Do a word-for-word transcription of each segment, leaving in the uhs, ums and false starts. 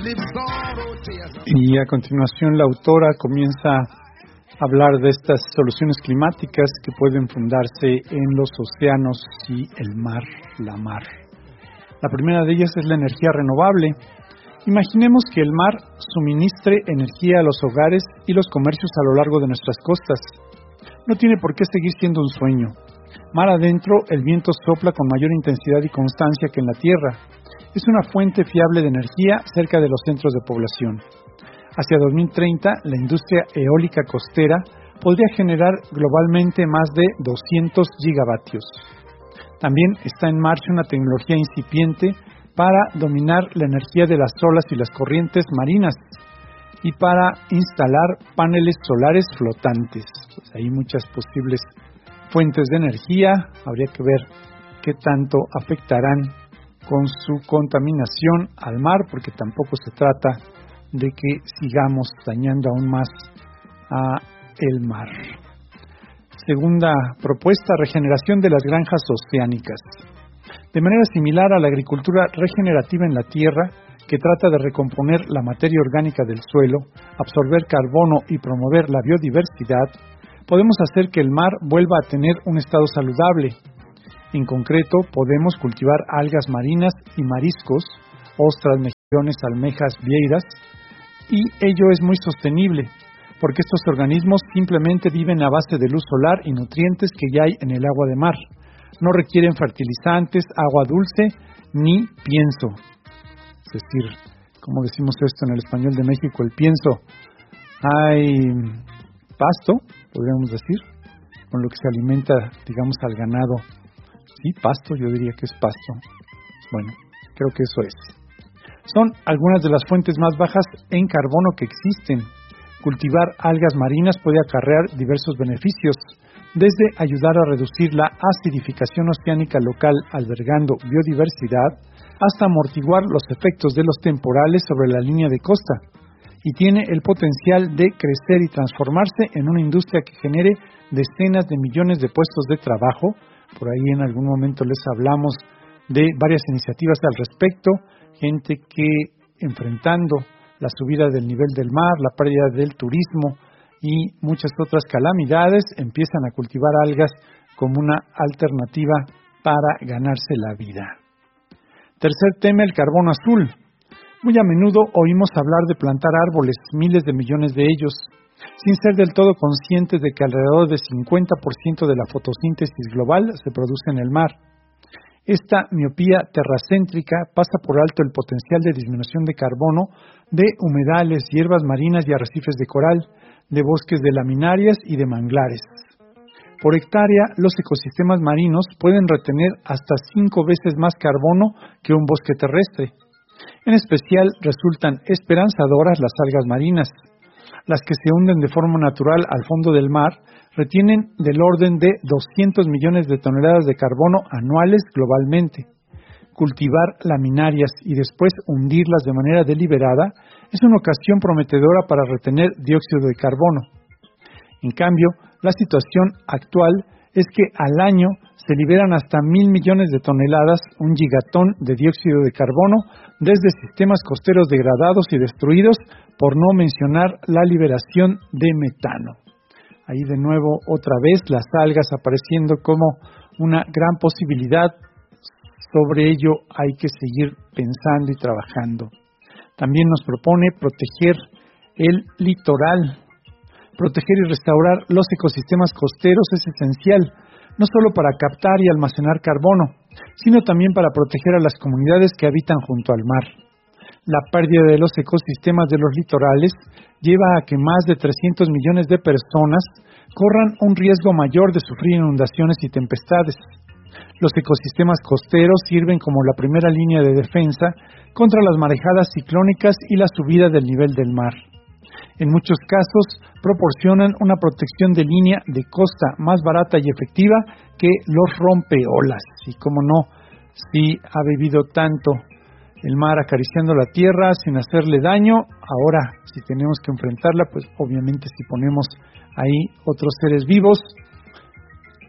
Y a continuación la autora comienza a hablar de estas soluciones climáticas que pueden fundarse en los océanos y el mar, la mar. La primera de ellas es la energía renovable. Imaginemos que el mar suministre energía a los hogares y los comercios a lo largo de nuestras costas. No tiene por qué seguir siendo un sueño. Mar adentro, el viento sopla con mayor intensidad y constancia que en la tierra. Es una fuente fiable de energía cerca de los centros de población. Hacia dos mil treinta, la industria eólica costera podría generar globalmente más de doscientos gigavatios. También está en marcha una tecnología incipiente para dominar la energía de las olas y las corrientes marinas y para instalar paneles solares flotantes. Pues hay muchas posibles fuentes de energía, habría que ver qué tanto afectarán con su contaminación al mar, porque tampoco se trata de que sigamos dañando aún más a el mar. Segunda propuesta, regeneración de las granjas oceánicas. De manera similar a la agricultura regenerativa en la tierra, que trata de recomponer la materia orgánica del suelo, absorber carbono y promover la biodiversidad, podemos hacer que el mar vuelva a tener un estado saludable. En concreto, podemos cultivar algas marinas y mariscos, ostras, mejillones, almejas, vieiras, y ello es muy sostenible, porque estos organismos simplemente viven a base de luz solar y nutrientes que ya hay en el agua de mar. No requieren fertilizantes, agua dulce, ni pienso. Es decir, como decimos esto en el español de México, el pienso. Hay pasto, podríamos decir, con lo que se alimenta, digamos, al ganado. Sí, pasto, yo diría que es pasto. Bueno, creo que eso es. Son algunas de las fuentes más bajas en carbono que existen. Cultivar algas marinas puede acarrear diversos beneficios, desde ayudar a reducir la acidificación oceánica local albergando biodiversidad, hasta amortiguar los efectos de los temporales sobre la línea de costa, y tiene el potencial de crecer y transformarse en una industria que genere decenas de millones de puestos de trabajo. Por ahí en algún momento les hablamos de varias iniciativas al respecto, gente que enfrentando la subida del nivel del mar, la pérdida del turismo y muchas otras calamidades, empiezan a cultivar algas como una alternativa para ganarse la vida. Tercer tema, el carbono azul. Muy a menudo oímos hablar de plantar árboles, miles de millones de ellos, sin ser del todo conscientes de que alrededor del cincuenta por ciento de la fotosíntesis global se produce en el mar. Esta miopía terracéntrica pasa por alto el potencial de disminución de carbono de humedales, hierbas marinas y arrecifes de coral, de bosques de laminarias y de manglares. Por hectárea, los ecosistemas marinos pueden retener hasta cinco veces más carbono que un bosque terrestre. En especial, resultan esperanzadoras las algas marinas. Las que se hunden de forma natural al fondo del mar retienen del orden de doscientos millones de toneladas de carbono anuales globalmente. Cultivar laminarias y después hundirlas de manera deliberada es una ocasión prometedora para retener dióxido de carbono. En cambio, la situación actual es que al año se liberan hasta mil millones de toneladas, un gigatón de dióxido de carbono, desde sistemas costeros degradados y destruidos, por no mencionar la liberación de metano. Ahí de nuevo, otra vez, las algas apareciendo como una gran posibilidad. Sobre ello hay que seguir pensando y trabajando. También nos propone proteger el litoral. Proteger y restaurar los ecosistemas costeros es esencial, no solo para captar y almacenar carbono, sino también para proteger a las comunidades que habitan junto al mar. La pérdida de los ecosistemas de los litorales lleva a que más de trescientos millones de personas corran un riesgo mayor de sufrir inundaciones y tempestades. Los ecosistemas costeros sirven como la primera línea de defensa contra las marejadas ciclónicas y la subida del nivel del mar. En muchos casos, proporcionan una protección de línea de costa más barata y efectiva que los rompeolas. Y cómo no, si ha vivido tanto el mar acariciando la tierra sin hacerle daño, ahora si tenemos que enfrentarla, pues obviamente si ponemos ahí otros seres vivos,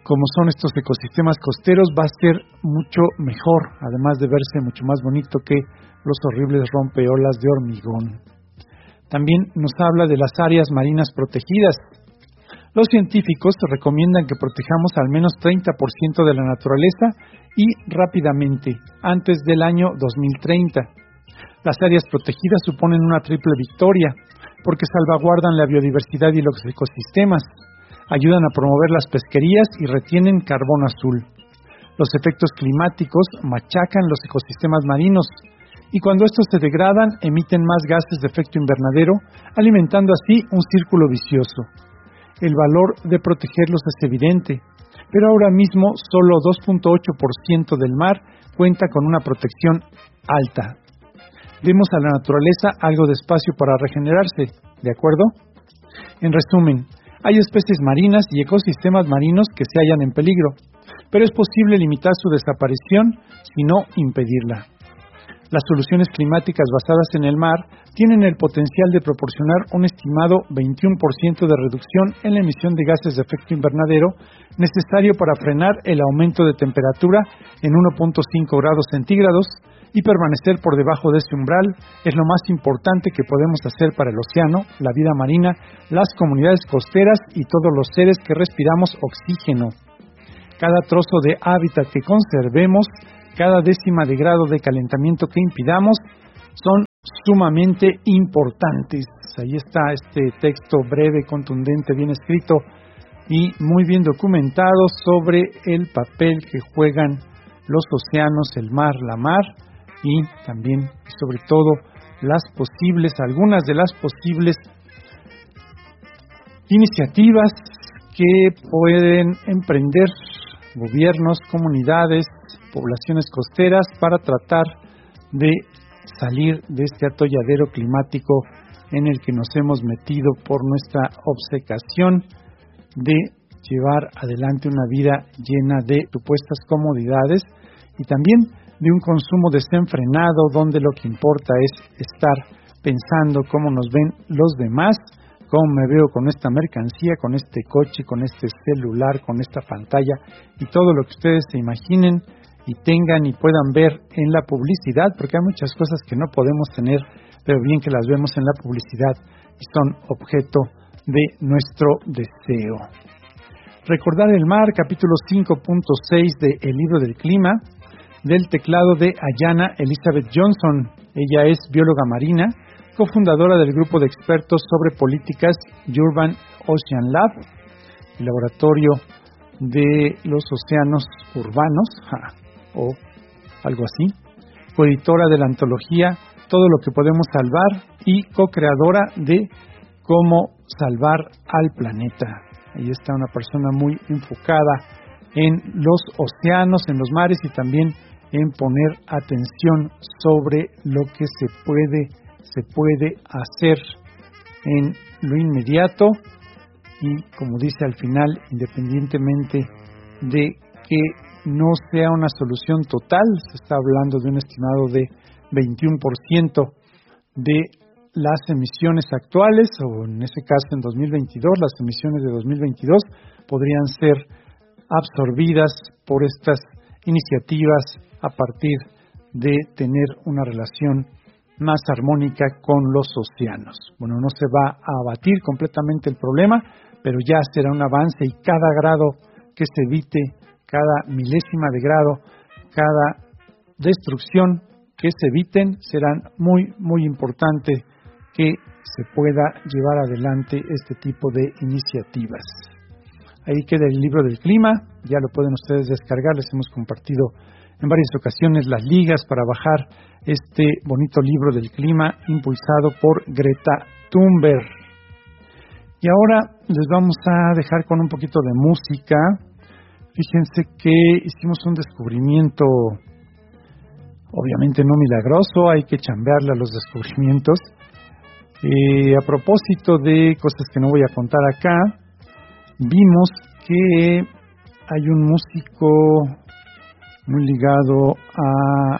como son estos ecosistemas costeros, va a ser mucho mejor, además de verse mucho más bonito que los horribles rompeolas de hormigón. También nos habla de las áreas marinas protegidas. Los científicos recomiendan que protejamos al menos treinta por ciento de la naturaleza y rápidamente, antes del año dos mil treinta. Las áreas protegidas suponen una triple victoria, porque salvaguardan la biodiversidad y los ecosistemas, ayudan a promover las pesquerías y retienen carbono azul. Los efectos climáticos machacan los ecosistemas marinos, y cuando estos se degradan, emiten más gases de efecto invernadero, alimentando así un círculo vicioso. El valor de protegerlos es evidente, pero ahora mismo solo dos punto ocho por ciento del mar cuenta con una protección alta. Demos a la naturaleza algo de espacio para regenerarse, ¿de acuerdo? En resumen, hay especies marinas y ecosistemas marinos que se hallan en peligro, pero es posible limitar su desaparición, si no impedirla. Las soluciones climáticas basadas en el mar tienen el potencial de proporcionar un estimado veintiuno por ciento de reducción en la emisión de gases de efecto invernadero necesario para frenar el aumento de temperatura en uno punto cinco grados centígrados y permanecer por debajo de este umbral es lo más importante que podemos hacer para el océano, la vida marina, las comunidades costeras y todos los seres que respiramos oxígeno. Cada trozo de hábitat que conservemos, cada décima de grado de calentamiento que impidamos, son sumamente importantes. Ahí está este texto breve, contundente, bien escrito y muy bien documentado sobre el papel que juegan los océanos, el mar, la mar y también, sobre todo, las posibles, algunas de las posibles iniciativas que pueden emprender gobiernos, comunidades, poblaciones costeras para tratar de salir de este atolladero climático en el que nos hemos metido por nuestra obcecación de llevar adelante una vida llena de supuestas comodidades y también de un consumo desenfrenado donde lo que importa es estar pensando cómo nos ven los demás, cómo me veo con esta mercancía, con este coche, con este celular, con esta pantalla y todo lo que ustedes se imaginen y tengan y puedan ver en la publicidad, porque hay muchas cosas que no podemos tener, pero bien que las vemos en la publicidad y son objeto de nuestro deseo. Recordar el mar, capítulo cinco punto seis de El libro del clima, del teclado de Ayana Elizabeth Johnson. Ella es bióloga marina, cofundadora del grupo de expertos sobre políticas Urban Ocean Lab, el laboratorio de los océanos urbanos, ja, o algo así, coeditora de la antología Todo lo que podemos salvar y co-creadora de Cómo salvar al planeta. Ahí está una persona muy enfocada en los océanos, en los mares y también en poner atención sobre lo que se puede, se puede hacer en lo inmediato y, como dice al final, independientemente de que no sea una solución total, se está hablando de un estimado de veintiuno por ciento de las emisiones actuales, o en ese caso en dos mil veintidós, las emisiones de dos mil veintidós podrían ser absorbidas por estas iniciativas a partir de tener una relación más armónica con los océanos. Bueno, no se va a abatir completamente el problema, pero ya será un avance y cada grado que se evite, cada milésima de grado, cada destrucción que se eviten, serán muy, muy importante que se pueda llevar adelante este tipo de iniciativas. Ahí queda el libro del clima, ya lo pueden ustedes descargar, les hemos compartido en varias ocasiones las ligas para bajar este bonito libro del clima impulsado por Greta Thunberg. Y ahora les vamos a dejar con un poquito de música. Fíjense que hicimos un descubrimiento, obviamente no milagroso, hay que chambearle a los descubrimientos. Eh, a propósito de cosas que no voy a contar acá, vimos que hay un músico muy ligado a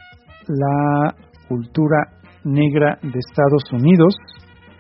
la cultura negra de Estados Unidos.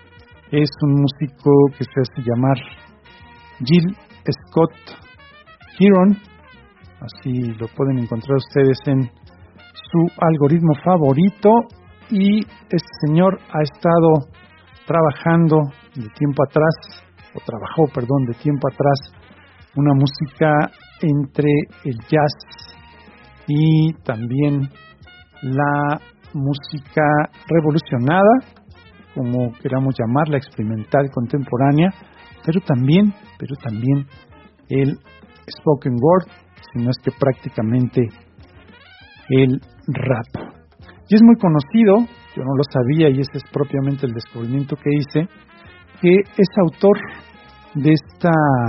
Es un músico que se hace llamar Gil Scott Heron. Así lo pueden encontrar ustedes en su algoritmo favorito. Y este señor ha estado trabajando de tiempo atrás, o trabajó, perdón, de tiempo atrás, una música entre el jazz y también la música revolucionada, como queramos llamarla, experimental, contemporánea, pero también, pero también el spoken word, si no es que prácticamente el rap. Y es muy conocido, yo no lo sabía y ese es propiamente el descubrimiento que hice, que es autor de esta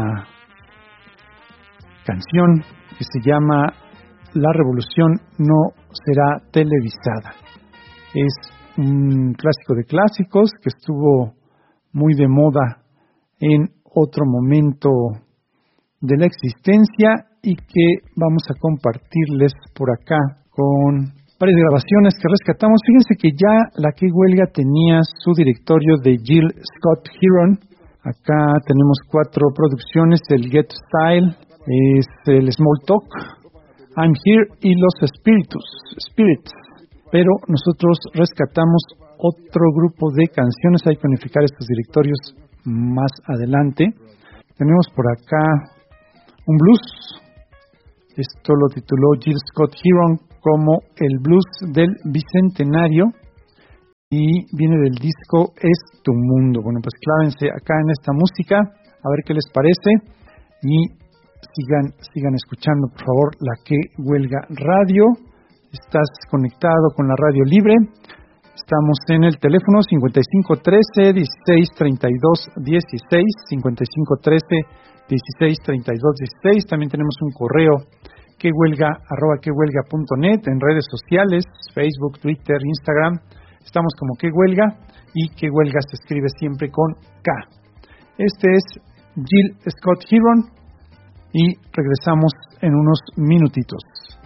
canción que se llama La Revolución no será televisada. Es un clásico de clásicos que estuvo muy de moda en otro momento de la existencia y que vamos a compartirles por acá con varias grabaciones que rescatamos. Fíjense que ya La Que Huelga tenía su directorio de Jill Scott Heron. Acá tenemos cuatro producciones: el Get Style, es el Small Talk, I'm Here y Los Spiritus, Spirits. Pero nosotros rescatamos otro grupo de canciones. Hay que unificar estos directorios más adelante. Tenemos por acá un blues. Esto lo tituló Jill Scott Heron como el blues del bicentenario y viene del disco Es tu mundo. Bueno, pues clávense acá en esta música, a ver qué les parece y sigan, sigan escuchando, por favor, La Que Huelga Radio. Estás conectado con la radio libre. Estamos en el teléfono cincuenta y cinco trece, dieciséis treinta y dos dieciséis, cincuenta y cinco trece, dieciséis treinta y dos dieciséis. También tenemos un correo, quehuelga arroba quehuelga punto net, en redes sociales, Facebook, Twitter, Instagram. Estamos como Que Huelga, y Que Huelga se escribe siempre con K. Este es Jill Scott Heron y regresamos en unos minutitos.